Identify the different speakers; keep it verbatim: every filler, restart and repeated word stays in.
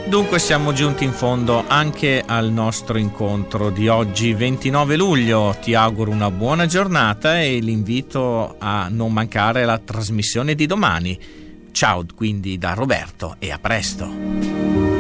Speaker 1: Dunque siamo giunti in fondo anche al nostro incontro di oggi, ventinove luglio. Ti auguro una buona giornata e l'invito a non mancare la trasmissione di domani. Ciao quindi da Roberto e a presto.